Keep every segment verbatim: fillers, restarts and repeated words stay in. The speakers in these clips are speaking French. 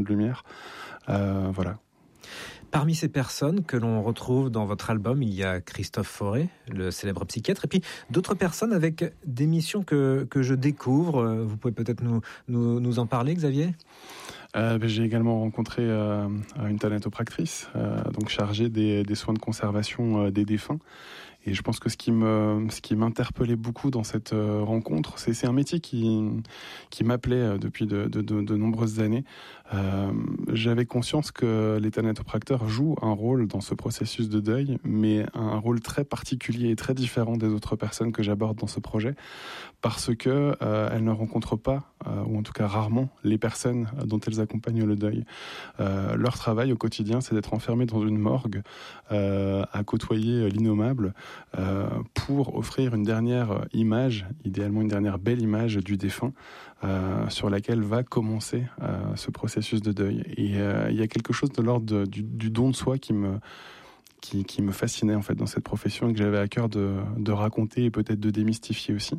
de lumière. Euh, voilà. Parmi ces personnes que l'on retrouve dans votre album, il y a Christophe Fauré, le célèbre psychiatre, et puis d'autres personnes avec des missions que, que je découvre. Vous pouvez peut-être nous, nous, nous en parler, Xavier ? Euh, ben, j'ai également rencontré euh, une thanatopractrice, euh, donc chargée des, des soins de conservation euh, des défunts. Et je pense que ce qui me, ce qui m'interpellait beaucoup dans cette euh, rencontre, c'est, c'est un métier qui, qui m'appelait depuis de, de, de, de nombreuses années. Euh, j'avais conscience que les thanatopracteurs jouent un rôle dans ce processus de deuil, mais un rôle très particulier et très différent des autres personnes que j'aborde dans ce projet, parce que euh, elles ne rencontrent pas, euh, ou en tout cas rarement, les personnes dont elles accompagnent le deuil. Euh, leur travail au quotidien, c'est d'être enfermés dans une morgue, euh, à côtoyer l'innommable, Euh, pour offrir une dernière image, idéalement une dernière belle image du défunt, euh, sur laquelle va commencer euh, ce processus de deuil. Et euh, il y a quelque chose de l'ordre de, du, du don de soi qui me qui, qui me fascinait en fait dans cette profession et que j'avais à cœur de, de raconter et peut-être de démystifier aussi.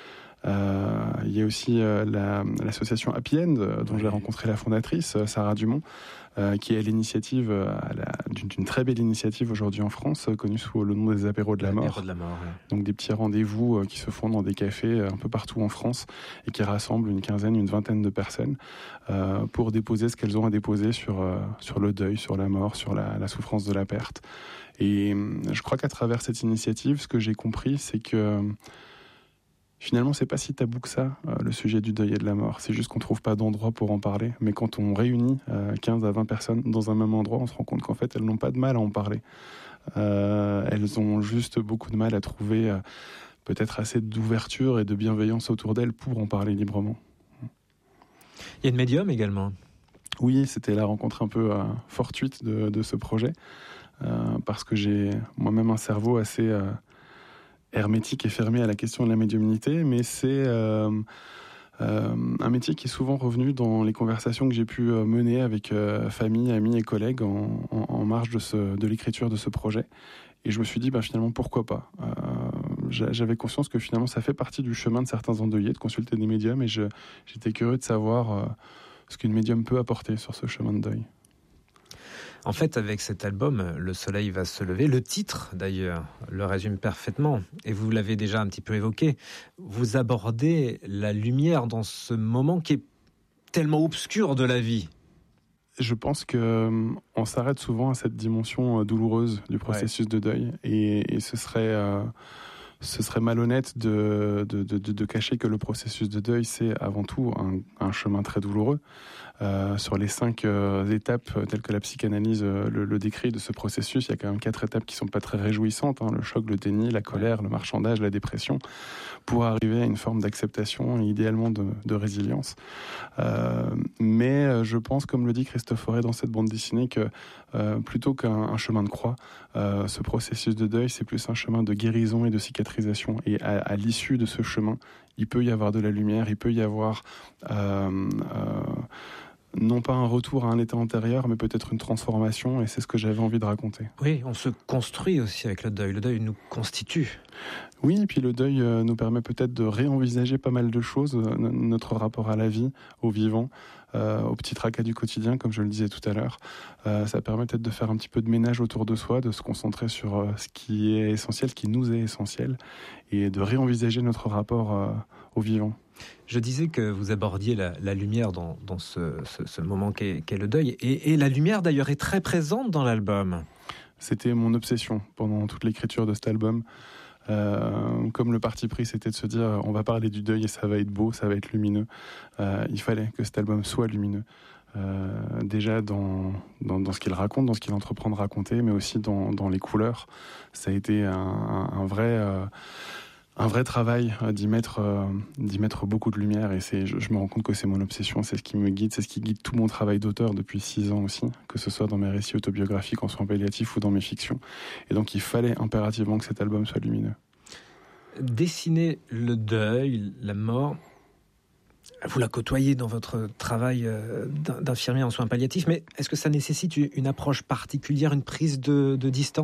Euh, il y a aussi euh, la, l'association Happy End, euh, dont oui. j'ai rencontré la fondatrice, euh, Sarah Dumont, euh, qui est l'initiative, euh, la, d'une, d'une très belle initiative aujourd'hui en France, euh, connue sous le nom des apéros de la mort. De la mort ouais. Donc des petits rendez-vous euh, qui se font dans des cafés euh, un peu partout en France et qui rassemblent une quinzaine, une vingtaine de personnes euh, pour déposer ce qu'elles ont à déposer sur, euh, sur le deuil, sur la mort, sur la, la souffrance de la perte. Et euh, je crois qu'à travers cette initiative, ce que j'ai compris, c'est que euh, finalement, c'est pas si tabou que ça, euh, le sujet du deuil et de la mort. C'est juste qu'on trouve pas d'endroit pour en parler. Mais quand on réunit euh, quinze à vingt personnes dans un même endroit, on se rend compte qu'en fait, elles n'ont pas de mal à en parler. Euh, elles ont juste beaucoup de mal à trouver euh, peut-être assez d'ouverture et de bienveillance autour d'elles pour en parler librement. Il y a une médium également. Oui, c'était la rencontre un peu euh, fortuite de, de ce projet, euh, parce que j'ai moi-même un cerveau assez... Euh, hermétique et fermé à la question de la médiumnité, mais c'est euh, euh, un métier qui est souvent revenu dans les conversations que j'ai pu mener avec euh, famille, amis et collègues en, en, en marge de, ce, de l'écriture de ce projet. Et je me suis dit, bah, finalement, pourquoi pas euh, J'avais conscience que finalement, ça fait partie du chemin de certains endeuillés de consulter des médiums, et je, j'étais curieux de savoir euh, ce qu'une médium peut apporter sur ce chemin de deuil. En fait, avec cet album, Le soleil va se lever, le titre d'ailleurs le résume parfaitement, et vous l'avez déjà un petit peu évoqué, vous abordez la lumière dans ce moment qui est tellement obscur de la vie. Je pense qu'on euh, s'arrête souvent à cette dimension euh, douloureuse du processus ouais. de deuil, et, et ce serait... Euh, ce serait malhonnête de, de, de, de cacher que le processus de deuil, c'est avant tout un, un chemin très douloureux. Euh, sur les cinq euh, étapes telles que la psychanalyse euh, le, le décrit de ce processus, il y a quand même quatre étapes qui sont pas très réjouissantes, hein, le choc, le déni, la colère, le marchandage, la dépression, pour arriver à une forme d'acceptation et idéalement de, de résilience. Euh, mais je pense, comme le dit Christophe Fauré dans cette bande dessinée, que euh, plutôt qu'un un chemin de croix, euh, ce processus de deuil, c'est plus un chemin de guérison et de cicatrisation. Et à, à l'issue de ce chemin, il peut y avoir de la lumière, il peut y avoir euh, euh, non pas un retour à un état antérieur, mais peut-être une transformation, et c'est ce que j'avais envie de raconter. Oui, on se construit aussi avec le deuil. Le deuil nous constitue. Oui, et puis le deuil euh, nous permet peut-être de réenvisager pas mal de choses, euh, notre rapport à la vie, au vivant, euh, au petit tracas du quotidien, comme je le disais tout à l'heure. Euh, ça permet peut-être de faire un petit peu de ménage autour de soi, de se concentrer sur euh, ce qui est essentiel, ce qui nous est essentiel, et de réenvisager notre rapport euh, au vivant. Je disais que vous abordiez la, la lumière dans, dans ce, ce, ce moment qu'est, qu'est le deuil. Et, et la lumière, d'ailleurs, est très présente dans l'album. C'était mon obsession pendant toute l'écriture de cet album. Euh, comme le parti pris, c'était de se dire on va parler du deuil et ça va être beau, ça va être lumineux. Euh, il fallait que cet album soit lumineux. Euh, déjà dans, dans, dans ce qu'il raconte, dans ce qu'il entreprend de raconter, mais aussi dans, dans les couleurs. Ça a été un, un, un vrai... Euh, un vrai travail euh, d'y mettre euh, d'y mettre beaucoup de lumière, et c'est je, je me rends compte que c'est mon obsession, c'est ce qui me guide, c'est ce qui guide tout mon travail d'auteur depuis six ans aussi, que ce soit dans mes récits autobiographiques en soins palliatifs ou dans mes fictions. Et donc il fallait impérativement que cet album soit lumineux. Dessiner le deuil, la mort, vous la côtoyez dans votre travail d'infirmier en soins palliatifs, mais est-ce que ça nécessite une approche particulière, une prise de, de distance ?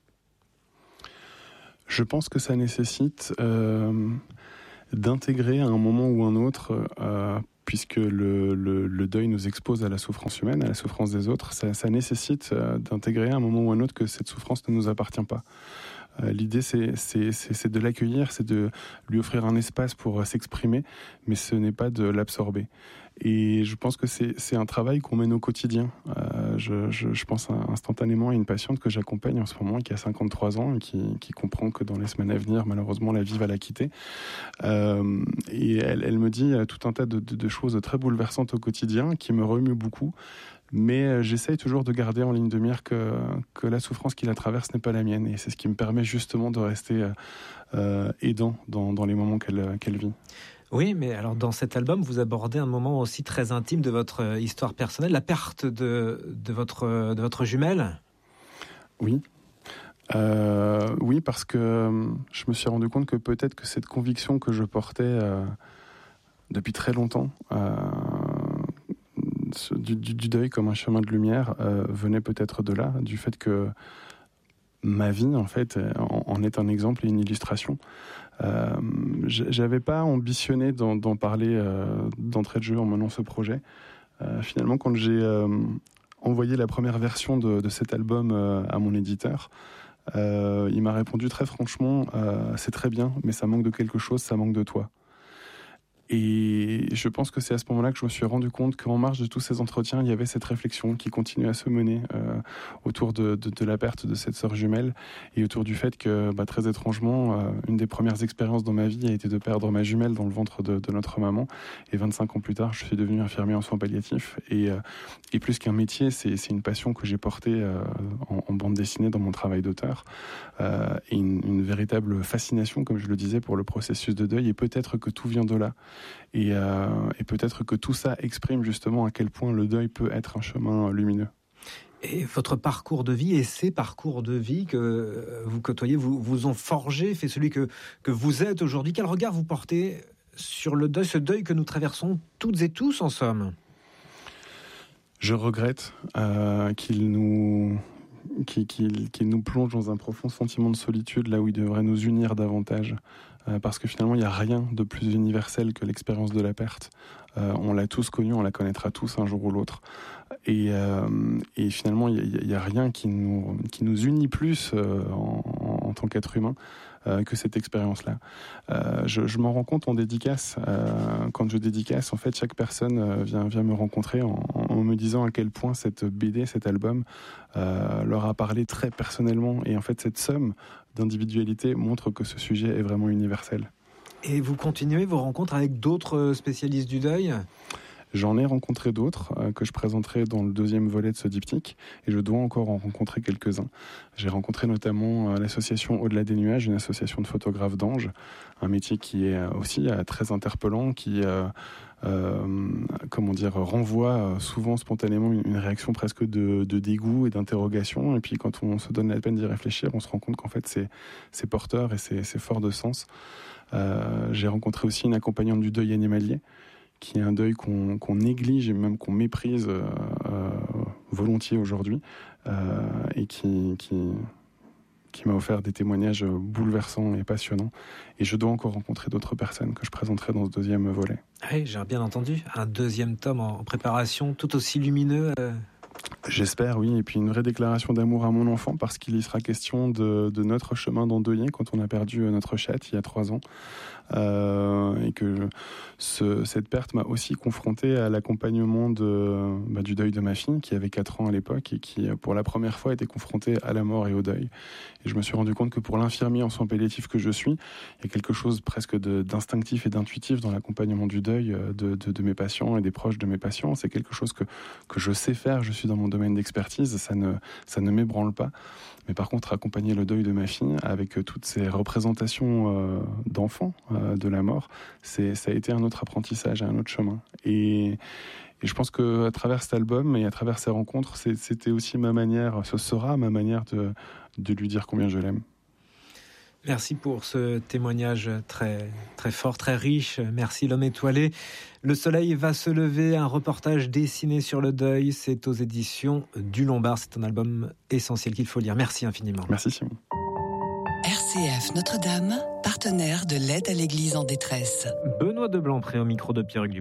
Je pense que ça nécessite euh, d'intégrer à un moment ou un autre, euh, puisque le, le, le deuil nous expose à la souffrance humaine, à la souffrance des autres. Ça, ça nécessite d'intégrer à un moment ou à un autre que cette souffrance ne nous appartient pas. Euh, l'idée, c'est, c'est, c'est, c'est de l'accueillir, c'est de lui offrir un espace pour s'exprimer, mais ce n'est pas de l'absorber. Et je pense que c'est, c'est un travail qu'on mène au quotidien. Euh, je, je, je pense instantanément à une patiente que j'accompagne en ce moment, qui a cinquante-trois ans et qui, qui comprend que dans les semaines à venir, malheureusement, la vie va la quitter. Euh, et elle, elle me dit tout un tas de, de, de choses très bouleversantes au quotidien qui me remuent beaucoup. Mais j'essaye toujours de garder en ligne de mire que, que la souffrance qui la traverse n'est pas la mienne. Et c'est ce qui me permet justement de rester euh, aidant dans, dans les moments qu'elle, qu'elle vit. Oui, mais alors dans cet album, vous abordez un moment aussi très intime de votre histoire personnelle, la perte de, de, votre, de votre jumelle. Oui. Euh, oui, parce que je me suis rendu compte que peut-être que cette conviction que je portais euh, depuis très longtemps... Euh, Du, du, du deuil comme un chemin de lumière euh, venait peut-être de là, du fait que ma vie en fait en, en est un exemple et une illustration. Euh, j'avais pas ambitionné d'en, d'en parler euh, d'entrée de jeu en menant ce projet. Euh, finalement, quand j'ai euh, envoyé la première version de, de cet album euh, à mon éditeur, euh, il m'a répondu très franchement euh, c'est très bien, mais ça manque de quelque chose, ça manque de toi. Et je pense que c'est à ce moment-là que je me suis rendu compte qu'en marge de tous ces entretiens, il y avait cette réflexion qui continuait à se mener euh, autour de, de, de la perte de cette sœur jumelle et autour du fait que, bah, très étrangement, euh, une des premières expériences dans ma vie a été de perdre ma jumelle dans le ventre de, de notre maman. Et vingt-cinq ans plus tard, je suis devenu infirmier en soins palliatifs. Et, euh, et plus qu'un métier, c'est, c'est une passion que j'ai portée euh, en, en bande dessinée dans mon travail d'auteur. Euh, et une, une véritable fascination, comme je le disais, pour le processus de deuil. Et peut-être que tout vient de là. Et, euh, et peut-être que tout ça exprime justement à quel point le deuil peut être un chemin lumineux. Et votre parcours de vie et ces parcours de vie que vous côtoyez vous, vous ont forgé, fait celui que, que vous êtes aujourd'hui. Quel regard vous portez sur le deuil, ce deuil que nous traversons toutes et tous en somme ? Je regrette euh, qu'il nous... Qu'il, qu'il, qu'il nous plonge dans un profond sentiment de solitude là où il devrait nous unir davantage. Euh, parce que finalement, il n'y a rien de plus universel que l'expérience de la perte. Euh, on l'a tous connue, on la connaîtra tous un jour ou l'autre. Et, euh, et finalement, il n'y a, a rien qui nous, qui nous unit plus euh, en, en tant qu'être humain euh, que cette expérience-là. Euh, je, je m'en rends compte en dédicace. Euh, quand je dédicace, en fait, chaque personne vient, vient me rencontrer en, en me disant à quel point cette B D, cet album, euh, leur a parlé très personnellement. Et en fait, cette somme d'individualité montre que ce sujet est vraiment universel. Et vous continuez vos rencontres avec d'autres spécialistes du deuil ? J'en ai rencontré d'autres euh, que je présenterai dans le deuxième volet de ce diptyque et je dois encore en rencontrer quelques-uns. J'ai rencontré notamment euh, l'association Au-delà des nuages, une association de photographes d'anges, un métier qui est aussi euh, très interpellant, qui euh, euh, comment dire, renvoie souvent spontanément une, une réaction presque de, de dégoût et d'interrogation. Et puis quand on se donne la peine d'y réfléchir, on se rend compte qu'en fait c'est, c'est porteur et c'est, c'est fort de sens. Euh, j'ai rencontré aussi une accompagnante du deuil animalier, qui est un deuil qu'on, qu'on néglige et même qu'on méprise euh, euh, volontiers aujourd'hui, euh, et qui, qui, qui m'a offert des témoignages bouleversants et passionnants. Et je dois encore rencontrer d'autres personnes que je présenterai dans ce deuxième volet. Oui, j'ai bien entendu. Un deuxième tome en préparation, tout aussi lumineux. Euh... J'espère, oui. Et puis une vraie déclaration d'amour à mon enfant, parce qu'il y sera question de, de notre chemin d'endeuillé quand on a perdu notre chatte il y a trois ans. Euh, et que ce, cette perte m'a aussi confronté à l'accompagnement de, bah, du deuil de ma fille, qui avait quatre ans à l'époque et qui, pour la première fois, était confrontée à la mort et au deuil. Et je me suis rendu compte que pour l'infirmier en soins palliatifs que je suis, il y a quelque chose presque de, d'instinctif et d'intuitif dans l'accompagnement du deuil de, de, de mes patients et des proches de mes patients. C'est quelque chose que, que je sais faire, je suis dans mon domaine d'expertise, ça ne, ça ne m'ébranle pas. Mais par contre, accompagner le deuil de ma fille avec toutes ces représentations euh, d'enfants euh, de la mort, c'est, ça a été un autre apprentissage, un autre chemin. Et, et je pense qu'à travers cet album et à travers ces rencontres, c'est, c'était aussi ma manière, ce sera ma manière de, de lui dire combien je l'aime. Merci pour ce témoignage très, très fort, très riche. Merci l'homme étoilé. Le soleil va se lever, un reportage dessiné sur le deuil. C'est aux éditions du Lombard. C'est un album essentiel qu'il faut lire. Merci infiniment. Merci Simon. R C F Notre-Dame, partenaire de l'aide à l'Église en détresse. Benoît de Blancpré au micro de Pierre-Hugues Dubois.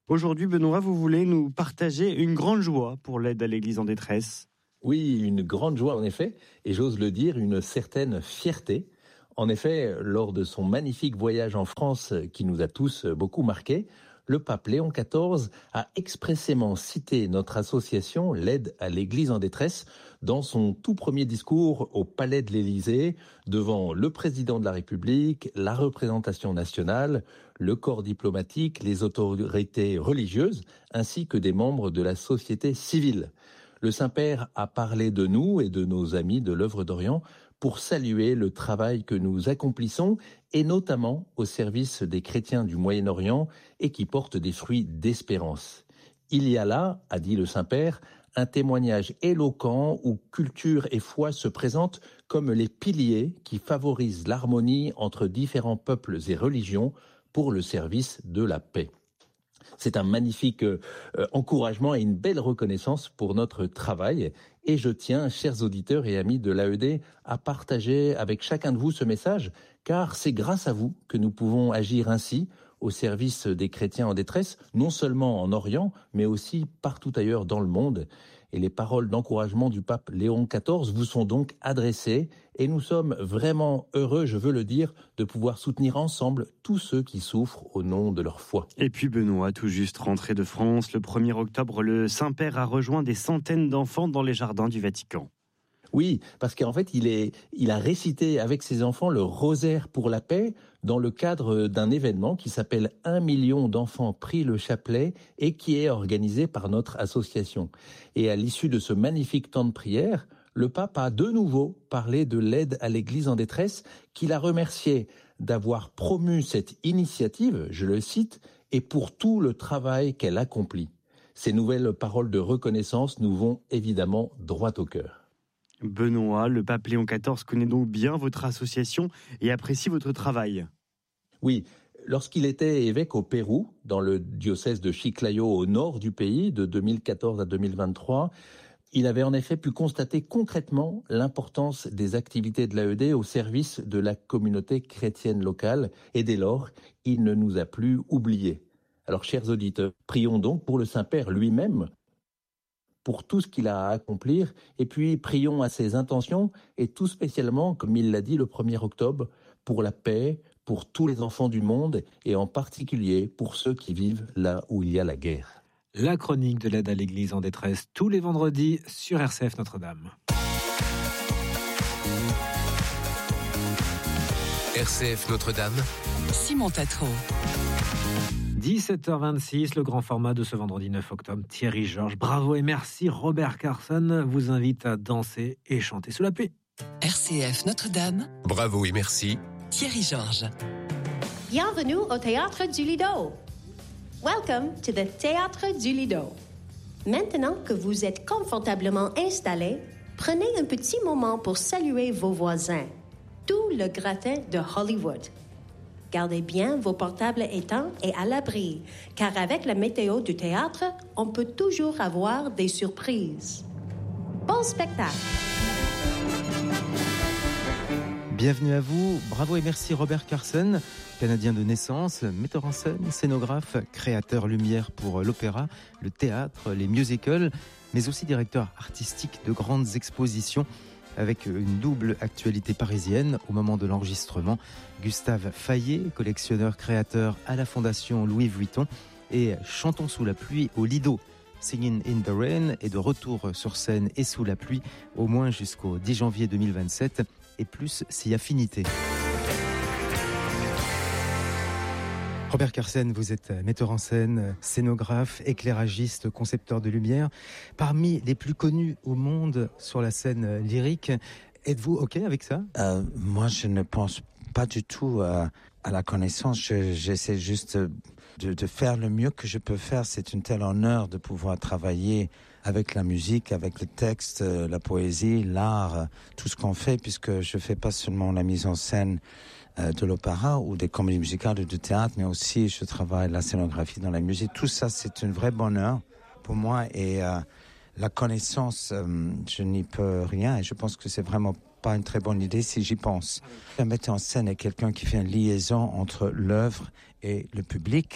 Aujourd'hui, Benoît, vous voulez nous partager une grande joie pour l'aide à l'Église en détresse. Oui, une grande joie en effet, et j'ose le dire, une certaine fierté. En effet, lors de son magnifique voyage en France qui nous a tous beaucoup marqués, le pape Léon quatorze a expressément cité notre association, l'aide à l'Église en détresse, dans son tout premier discours au Palais de l'Élysée, devant le président de la République, la représentation nationale, le corps diplomatique, les autorités religieuses, ainsi que des membres de la société civile. Le Saint-Père a parlé de nous et de nos amis de l'œuvre d'Orient pour saluer le travail que nous accomplissons et notamment au service des chrétiens du Moyen-Orient et qui portent des fruits d'espérance. Il y a là, a dit le Saint-Père, un témoignage éloquent où culture et foi se présentent comme les piliers qui favorisent l'harmonie entre différents peuples et religions pour le service de la paix. C'est un magnifique euh, encouragement et une belle reconnaissance pour notre travail. Et je tiens, chers auditeurs et amis de l'A E D, à partager avec chacun de vous ce message, car c'est grâce à vous que nous pouvons agir ainsi au service des chrétiens en détresse, non seulement en Orient, mais aussi partout ailleurs dans le monde. Et les paroles d'encouragement du pape Léon quatorze vous sont donc adressées et nous sommes vraiment heureux, je veux le dire, de pouvoir soutenir ensemble tous ceux qui souffrent au nom de leur foi. Et puis Benoît, tout juste rentré de France, le premier octobre, le Saint-Père a rejoint des centaines d'enfants dans les jardins du Vatican. Oui, parce qu'en fait, il, est, il a récité avec ses enfants le rosaire pour la paix dans le cadre d'un événement qui s'appelle « Un million d'enfants prient le chapelet » et qui est organisé par notre association. Et à l'issue de ce magnifique temps de prière, le pape a de nouveau parlé de l'aide à l'Église en détresse, qu'il a remercié d'avoir promu cette initiative, je le cite, et pour tout le travail qu'elle accomplit. Ces nouvelles paroles de reconnaissance nous vont évidemment droit au cœur. Benoît, le pape Léon quatorze connaît donc bien votre association et apprécie votre travail. Oui, lorsqu'il était évêque au Pérou, dans le diocèse de Chiclayo au nord du pays, de deux mille quatorze à deux mille vingt-trois, il avait en effet pu constater concrètement l'importance des activités de l'A E D au service de la communauté chrétienne locale et dès lors, il ne nous a plus oubliés. Alors, chers auditeurs, prions donc pour le Saint-Père lui-même, pour tout ce qu'il a à accomplir, et puis prions à ses intentions, et tout spécialement, comme il l'a dit le premier octobre, pour la paix, pour tous les enfants du monde, et en particulier pour ceux qui vivent là où il y a la guerre. La chronique de l'aide à l'Église en détresse, tous les vendredis sur R C F Notre-Dame. R C F Notre-Dame, Simon Tatro. dix-sept heures vingt-six, le grand format de ce vendredi neuf octobre. Thierry Georges, bravo et merci. Robert Carson vous invite à danser et chanter sous la pluie. R C F Notre-Dame, Bravo et merci. Thierry Georges. Bienvenue au Théâtre du Lido. Welcome to the Théâtre du Lido. Maintenant que vous êtes confortablement installés, prenez un petit moment pour saluer vos voisins, tout le gratin de Hollywood. Gardez bien vos portables éteints et à l'abri, car avec la météo du théâtre, on peut toujours avoir des surprises. Bon spectacle! Bienvenue à vous, bravo et merci Robert Carson, Canadien de naissance, metteur en scène, scénographe, créateur lumière pour l'opéra, le théâtre, les musicals, mais aussi directeur artistique de grandes expositions. Avec une double actualité parisienne au moment de l'enregistrement. Gustave Fayet, collectionneur créateur à la Fondation Louis Vuitton, et Chantons sous la pluie au Lido. Singing in the Rain est de retour sur scène et sous la pluie, au moins jusqu'au dix janvier deux mille vingt-sept, et plus si affinité. Robert Carson, vous êtes metteur en scène, scénographe, éclairagiste, concepteur de lumière. Parmi les plus connus au monde sur la scène lyrique, êtes-vous OK avec ça ? euh, Moi, je ne pense pas du tout euh, à la connaissance. Je, j'essaie juste de, de faire le mieux que je peux faire. C'est un tel honneur de pouvoir travailler avec la musique, avec le texte, la poésie, l'art, tout ce qu'on fait, puisque je fais pas seulement la mise en scène de l'opéra ou des comédies musicales ou du théâtre, mais aussi je travaille la scénographie dans la musique. Tout ça, c'est un vrai bonheur pour moi et euh, la connaissance, euh, je n'y peux rien et je pense que c'est vraiment pas une très bonne idée si j'y pense. Un metteur en scène est quelqu'un qui fait une liaison entre l'œuvre et le public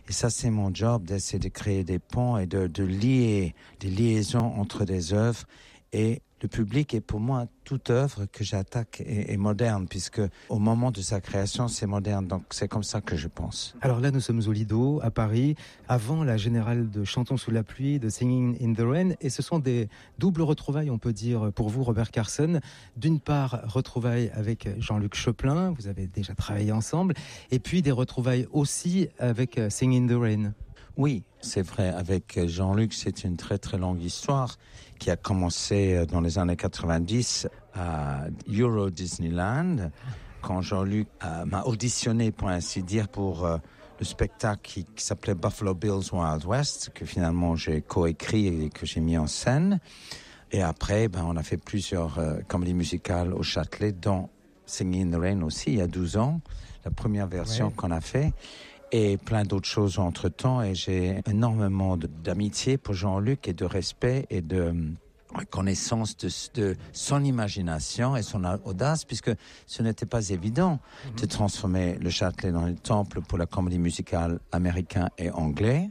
Et ça, c'est mon job, d'essayer de créer des ponts et de, de lier des liaisons entre des œuvres et le public. Et pour moi, toute œuvre que j'attaque est, est moderne, puisque au moment de sa création, c'est moderne. Donc c'est comme ça que je pense. Alors là, nous sommes au Lido, à Paris, avant la Générale de Chantons sous la pluie, de Singing in the Rain. Et ce sont des doubles retrouvailles, on peut dire, pour vous, Robert Carson. D'une part, retrouvailles avec Jean-Luc Choplin, vous avez déjà travaillé ensemble. Et puis des retrouvailles aussi avec Singing in the Rain. Oui, c'est vrai. Avec Jean-Luc, c'est une très très longue histoire qui a commencé dans les années quatre-vingt-dix à Euro Disneyland, quand Jean-Luc euh, m'a auditionné, pour ainsi dire, pour euh, le spectacle qui, qui s'appelait Buffalo Bill's Wild West, que finalement j'ai coécrit et que j'ai mis en scène. Et après, ben, on a fait plusieurs euh, comédies musicales au Châtelet, dont Singing in the Rain aussi, il y a douze ans, la première version ouais. qu'on a fait. Et plein d'autres choses entre-temps. Et j'ai énormément de, d'amitié pour Jean-Luc et de respect et de reconnaissance de, de son imagination et son audace, puisque ce n'était pas évident mm-hmm. de transformer le Châtelet dans un temple pour la comédie musicale américain et anglais.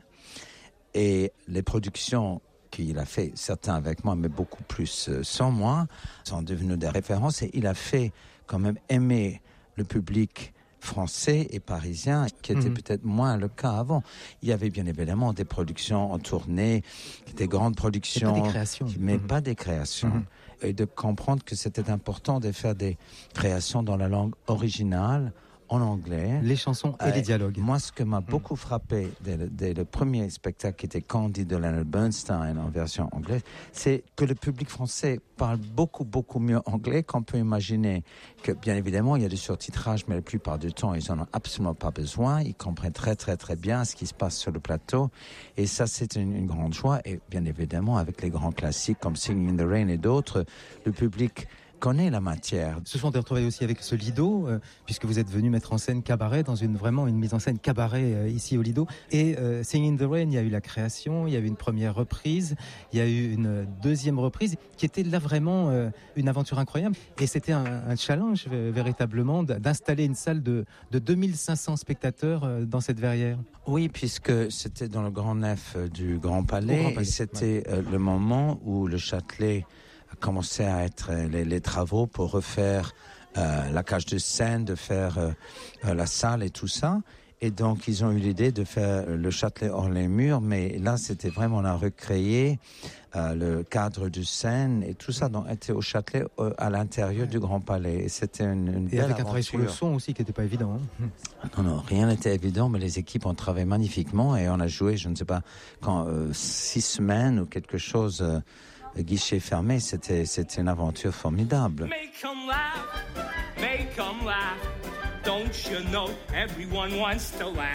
Et les productions qu'il a fait, certains avec moi, mais beaucoup plus sans moi, sont devenues des références. Et il a fait quand même aimer le public français et parisien, qui était mmh. peut-être moins le cas avant. Il y avait bien évidemment des productions en tournée, des grandes productions, pas des créations. mais mmh. pas des créations. Mmh. Et de comprendre que c'était important de faire des créations dans la langue originale, en anglais. Les chansons et euh, les dialogues. Moi, ce que m'a mmh. beaucoup frappé dès le, dès le premier spectacle qui était Candide de Leonard Bernstein en version anglaise, c'est que le public français parle beaucoup, beaucoup mieux anglais qu'on peut imaginer. Que, bien évidemment, il y a du surtitrage, mais la plupart du temps, ils n'en ont absolument pas besoin. Ils comprennent très, très, très bien ce qui se passe sur le plateau. Et ça, c'est une, une grande joie. Et bien évidemment, avec les grands classiques comme Singing in the Rain et d'autres, le public connaît la matière. Ce sont des retrouvailles aussi avec ce Lido, euh, puisque vous êtes venu mettre en scène Cabaret, dans une vraiment une mise en scène Cabaret euh, ici au Lido. Et euh, Singing in the Rain, il y a eu la création, il y a eu une première reprise, il y a eu une deuxième reprise, qui était là vraiment euh, une aventure incroyable. Et c'était un, un challenge euh, véritablement d'installer une salle de, de deux mille cinq cents spectateurs euh, dans cette verrière. Oui, puisque c'était dans le grand nef du Grand Palais, Grand Palais et c'était ouais. euh, le moment où le Châtelet commencé à être les, les travaux pour refaire euh, la cage de scène, de faire euh, la salle et tout ça. Et donc, ils ont eu l'idée de faire le Châtelet hors les murs, mais là, c'était vraiment, on a recréé euh, le cadre de scène et tout ça. Donc, était au Châtelet euh, à l'intérieur ouais. du Grand Palais. Et c'était une, une et belle avec aventure. Un travail sur le son aussi qui n'était pas évident. Hein. Non, non, rien n'était évident, mais les équipes ont travaillé magnifiquement et on a joué, je ne sais pas, quand euh, six semaines ou quelque chose. Euh, guichet fermé, c'était, c'était une aventure formidable. Make 'em laugh, make 'em laugh. Don't you know everyone wants to laugh?